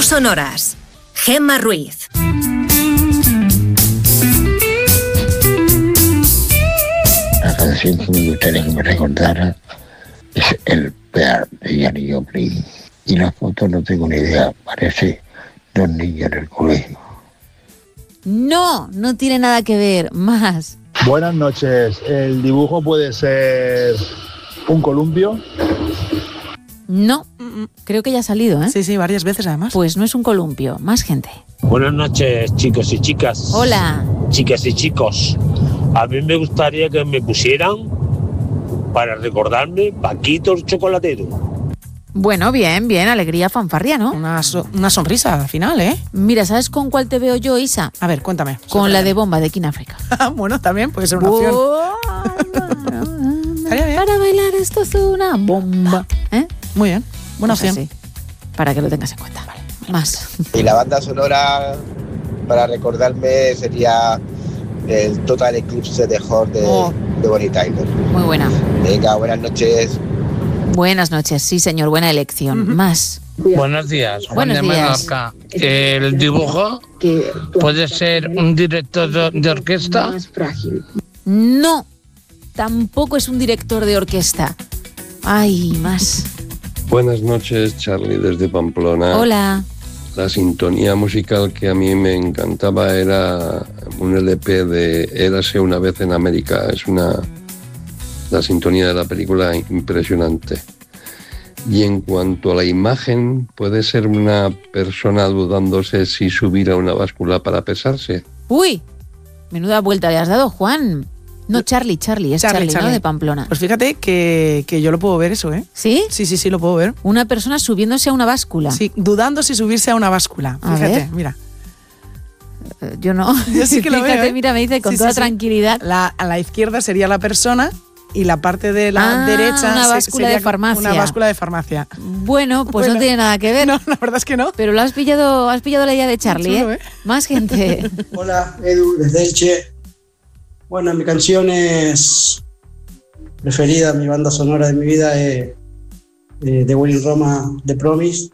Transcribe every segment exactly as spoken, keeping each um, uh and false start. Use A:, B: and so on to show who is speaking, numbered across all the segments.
A: sonoras. Gemma Ruiz.
B: La canción que me gustaría que me recordara es El Pear de Janis Joplin. Y la foto no tengo ni idea, parece dos niños en el colegio.
C: No, no tiene nada que ver. Más.
D: Buenas noches. ¿El dibujo puede ser un columpio?
C: No, creo que ya ha salido, ¿eh?
E: Sí, sí, varias veces además.
C: Pues no es un columpio, más gente.
F: Buenas noches, chicos y chicas.
C: Hola.
F: Chicas y chicos. A mí me gustaría que me pusieran, para recordarme, Paquito el chocolatero.
C: Bueno, bien, bien, alegría, fanfarria, ¿no?
E: Una, so- una sonrisa al final, ¿eh?
C: Mira, ¿sabes con cuál te veo yo, Isa?
E: A ver, cuéntame.
C: Con la de Bomba de King África.
E: Bueno, también puede ser una opción.
C: Para bailar esto es una bomba. ¿Eh?
E: Muy bien, buena
C: Pues
E: opción.
C: así, para que lo tengas en cuenta. Vale. Más.
G: Y la banda sonora para recordarme sería el Total Eclipse de Heart de,
C: Oh.
G: de Bonnie Tyler.
C: Muy buena.
G: Venga, buenas noches.
C: Buenas noches, sí señor, buena elección. Más.
H: Buenos días, Juan
C: Buenos
H: de
C: días.
H: Menorca. ¿El dibujo puede ser un director de, de orquesta?
C: No, tampoco es un director de orquesta. Ay, más.
I: Buenas noches, Charlie, desde Pamplona.
C: Hola.
I: La sintonía musical que a mí me encantaba era un L P de Érase una vez en América. Es una la sintonía de la película impresionante. Y en cuanto a la imagen, puede ser una persona dudándose si subir a una báscula para pesarse.
C: Uy, menuda vuelta le has dado, Juan. No, Charlie, Charlie, es Charlie,
E: Charlie,
C: ¿no?
E: Charlie.
C: De Pamplona.
E: Pues fíjate que, que yo lo puedo ver eso, ¿eh?
C: ¿Sí?
E: Sí, sí, sí, lo puedo ver.
C: Una persona subiéndose a una báscula.
E: Sí, dudando si subirse a una báscula.
C: A
E: Fíjate,
C: ver.
E: mira.
C: Eh, Yo no.
E: Yo sí que lo
C: Fíjate,
E: veo, ¿eh?
C: mira, me dice con
E: Sí,
C: toda
E: sí, sí.
C: tranquilidad.
E: La, a la izquierda sería la persona y la parte de la
C: Ah,
E: derecha
C: una
E: se-
C: báscula
E: sería
C: de farmacia.
E: Una báscula de farmacia.
C: Bueno, pues
E: Bueno.
C: no tiene nada que ver.
E: No, la verdad es que no.
C: Pero lo has pillado, has pillado la idea de Charlie,
E: Chulo,
C: ¿eh?
E: ¿eh?
C: Más gente.
J: Hola, Edu, desde Elche. Bueno, mi canción es preferida, mi banda sonora de mi vida es eh, The Wedding Roma, The Promise.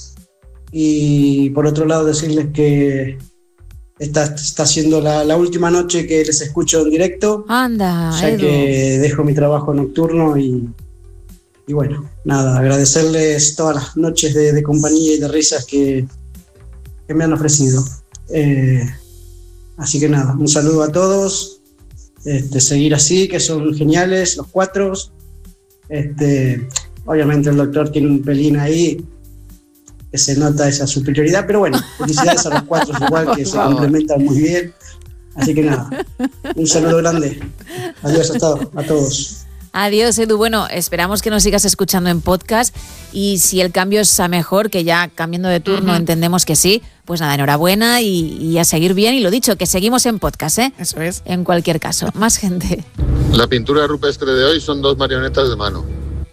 J: Y por otro lado decirles que esta está siendo la, la última noche que les escucho en directo,
C: Anda,
J: ya
C: Edu.
J: que dejo mi trabajo nocturno y, y bueno, nada, agradecerles todas las noches de, de compañía y de risas que, que me han ofrecido. Eh, así que nada, un saludo a todos. Este, seguir así, que son geniales los cuatro. Este, obviamente el doctor tiene un pelín ahí que se nota esa superioridad, pero bueno, felicidades a los cuatro igual, que se complementan muy bien. Así que nada, un saludo grande. Adiós a todos. A todos.
C: Adiós, Edu. Bueno, esperamos que nos sigas escuchando en podcast y si el cambio es a mejor, que ya cambiando de turno
E: Ujú.
C: entendemos que sí, pues nada, enhorabuena y, y a seguir bien. Y lo dicho, que seguimos en podcast, ¿eh?
E: Eso es.
C: En cualquier caso. Más gente.
K: La pintura rupestre de hoy son dos marionetas de mano.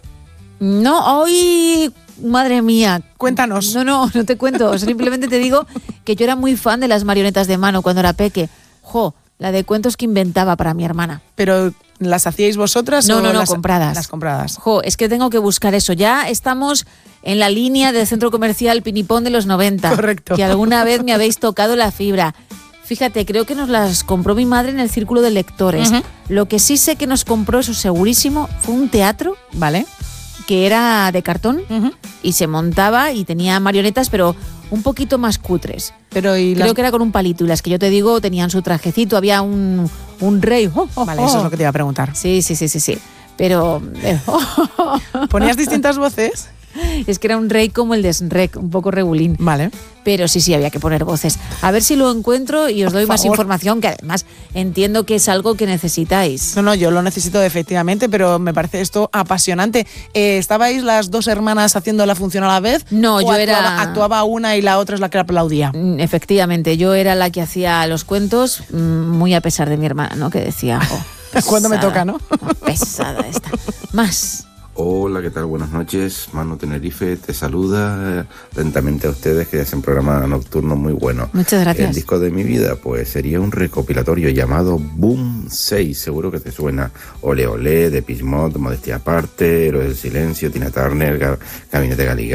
C: No, hoy... Madre mía.
E: Cuéntanos.
C: No, no, no te cuento. Simplemente te digo que yo era muy fan de las marionetas de mano cuando era peque. Jo, la de cuentos que inventaba para mi hermana.
E: Pero, ¿las hacíais vosotras
C: No,
E: o
C: no, no,
E: las,
C: compradas.
E: Las compradas.
C: Jo, es que tengo que buscar eso. Ya estamos en la línea del centro comercial Pinipón de los noventa.
E: Correcto.
C: Que alguna vez me habéis tocado la fibra. Fíjate, creo que nos las compró mi madre en el círculo de lectores.
E: Ujú.
C: Lo que sí sé que nos compró, eso segurísimo, fue un teatro
E: Vale.
C: que era de cartón
E: Ujú.
C: y se montaba y tenía marionetas, pero un poquito más cutres.
E: Pero y
C: Creo
E: las-
C: que era con un palito y las que yo te digo tenían su trajecito, había un, un rey. Oh, oh,
E: Vale, eso
C: oh.
E: es lo que te iba a preguntar.
C: Sí, sí, sí, sí, sí. Pero, pero
E: ¿Ponías distintas voces?
C: es que era un rey como el de Shrek, un poco regulín.
E: Vale.
C: Pero sí, sí, había que poner voces. A ver si lo encuentro y os doy
E: Por
C: más
E: favor.
C: información, que además entiendo que es algo que necesitáis.
E: No, no, yo lo necesito efectivamente, pero me parece esto apasionante. Eh, ¿Estabais las dos hermanas haciendo la función a la vez?
C: No,
E: ¿O
C: yo
E: actuaba,
C: era-
E: actuaba una y la otra es la que aplaudía?
C: Mm, Efectivamente, yo era la que hacía los cuentos, mm, muy a pesar de mi hermana, ¿no? Que decía, oh,
E: Cuando me
C: pesada,
E: toca, ¿no?
C: Pesada esta. Más.
L: Hola, ¿qué tal? Buenas noches. Manu Tenerife te saluda eh, atentamente a ustedes que hacen programa nocturno muy bueno.
C: Muchas gracias.
L: El disco de mi vida pues sería un recopilatorio llamado Boom seis, seguro que te suena. Ole Ole, de Pismot, Modestia Aparte, Héroes del Silencio, Tina Turner, Ga- Gabinete Galigán.